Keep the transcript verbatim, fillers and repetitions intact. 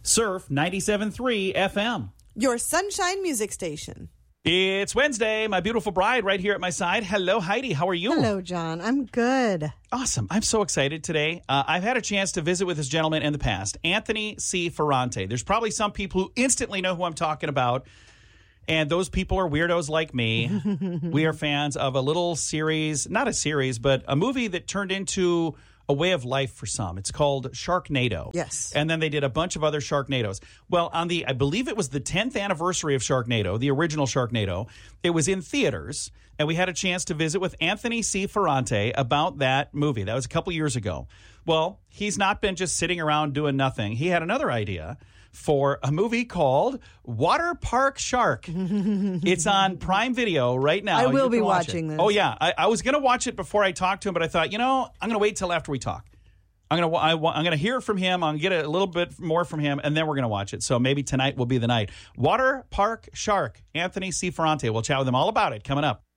Surf ninety-seven point three F M. Your sunshine music station. It's Wednesday. My beautiful bride right here at my side. Hello, Heidi. How are you? Hello, John. I'm good. Awesome. I'm so excited today. Uh, I've had a chance to visit with this gentleman in the past, Anthony C. Ferrante. There's probably some people who instantly know who I'm talking about, and those people are weirdos like me. We are fans of a little series, not a series, but a movie that turned into a way of life for some. It's called Sharknado. Yes. And then they did a bunch of other Sharknadoes. Well, on the, I believe it was the tenth anniversary of Sharknado, the original Sharknado, it was in theaters, and we had a chance to visit with Anthony C. Ferrante about that movie. That was a couple years ago. Well, he's not been just sitting around doing nothing. He had another idea for a movie called Water Park Shark. It's on Prime Video right now. I will be watch watching it. this. Oh, yeah. I, I was going to watch it before I talked to him, but I thought, you know, I'm going to wait till after we talk. I'm going to I, I'm going to hear from him. I'm going to get a little bit more from him, and then we're going to watch it. So maybe tonight will be the night. Water Park Shark, Anthony C. Ferrante. We'll chat with him all about it coming up.